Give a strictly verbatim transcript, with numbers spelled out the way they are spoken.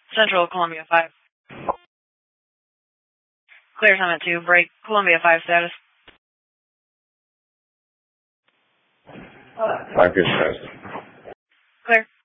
Central, Columbia five. Clear Summit two, break, Columbia five status. Five good status. Clear.